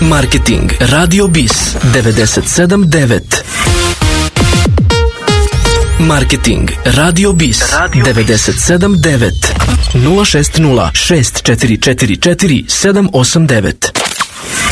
Marketing Radio Bis 97.9. Marketing Radio Bis 97.9 060 6444 789.